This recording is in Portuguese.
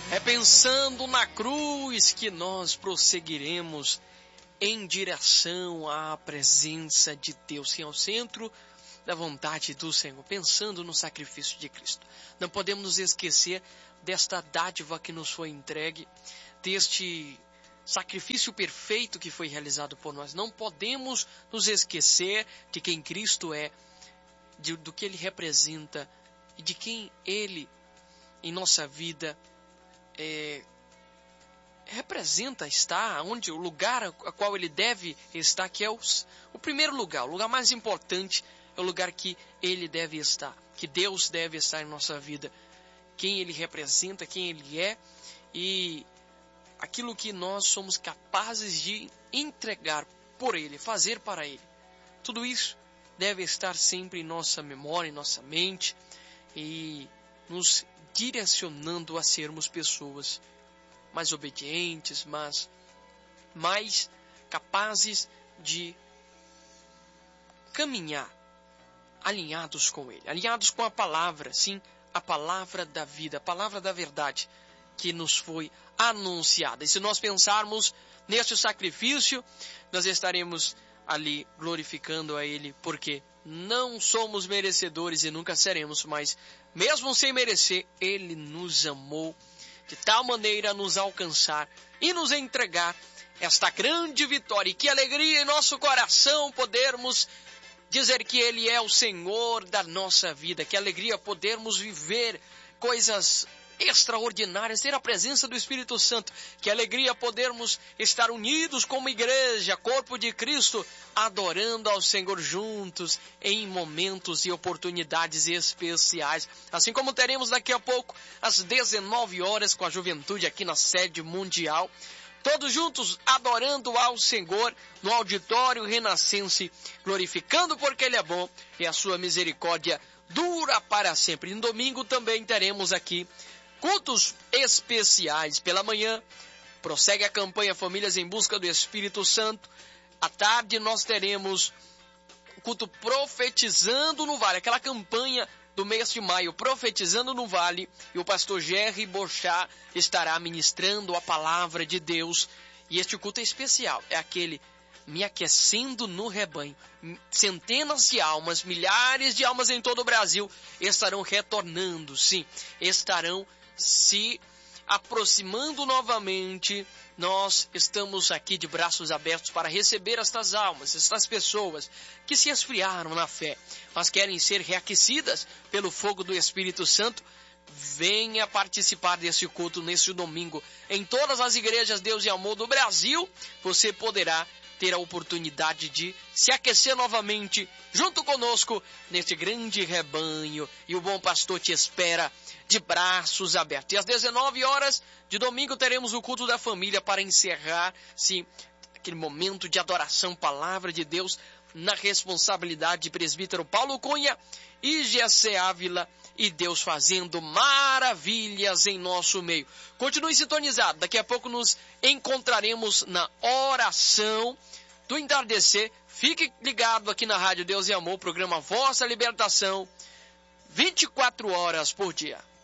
É pensando na cruz que nós prosseguiremos em direção à presença de Deus, sim, ao centro da vontade do Senhor, pensando no sacrifício de Cristo. Não podemos nos esquecer desta dádiva que nos foi entregue, deste sacrifício perfeito que foi realizado por nós. Não podemos nos esquecer de quem Cristo é, do que Ele representa e de quem Ele, em nossa vida, representa estar, onde o lugar a qual Ele deve estar, que é o primeiro lugar, o lugar mais importante, é o lugar que Ele deve estar, que Deus deve estar em nossa vida, quem Ele representa, quem Ele é e aquilo que nós somos capazes de entregar por Ele, fazer para Ele. Tudo isso deve estar sempre em nossa memória, em nossa mente e nos direcionando a sermos pessoas mais obedientes, mas mais capazes de caminhar alinhados com Ele, alinhados com a palavra, sim, a palavra da vida, a palavra da verdade que nos foi anunciada. E se nós pensarmos neste sacrifício, nós estaremos ali glorificando a Ele, porque não somos merecedores e nunca seremos, mas mesmo sem merecer, Ele nos amou de tal maneira a nos alcançar e nos entregar esta grande vitória. E que alegria em nosso coração podermos dizer que Ele é o Senhor da nossa vida. Que alegria podermos viver coisas extraordinárias, ter a presença do Espírito Santo. Que alegria podermos estar unidos como igreja, corpo de Cristo, adorando ao Senhor juntos em momentos e oportunidades especiais. Assim como teremos daqui a pouco às 19 horas com a juventude aqui na sede mundial. Todos juntos adorando ao Senhor no auditório renascense, glorificando porque Ele é bom e a sua misericórdia dura para sempre. No domingo também teremos aqui cultos especiais. Pela manhã, prossegue a campanha Famílias em Busca do Espírito Santo. À tarde, nós teremos o culto Profetizando no Vale, aquela campanha do mês de maio, Profetizando no Vale, e o pastor Jerry Bochá estará ministrando a palavra de Deus. E este culto é especial, é aquele me aquecendo no rebanho. Centenas de almas, milhares de almas em todo o Brasil estarão retornando, sim, estarão se aproximando novamente. Nós estamos aqui de braços abertos para receber estas almas, estas pessoas que se esfriaram na fé, mas querem ser reaquecidas pelo fogo do Espírito Santo. Venha participar desse culto neste domingo. Em todas as igrejas Deus e Amor do Brasil, você poderá ter a oportunidade de se aquecer novamente junto conosco neste grande rebanho. E o bom pastor te espera de braços abertos. E às 19 horas de domingo teremos o culto da família para encerrar, sim, aquele momento de adoração, palavra de Deus, na responsabilidade de presbítero Paulo Cunha e Gessé Ávila, e Deus fazendo maravilhas em nosso meio. Continue sintonizado, daqui a pouco nos encontraremos na oração do entardecer. Fique ligado aqui na Rádio Deus e Amor, programa Vossa Libertação, 24 horas por dia.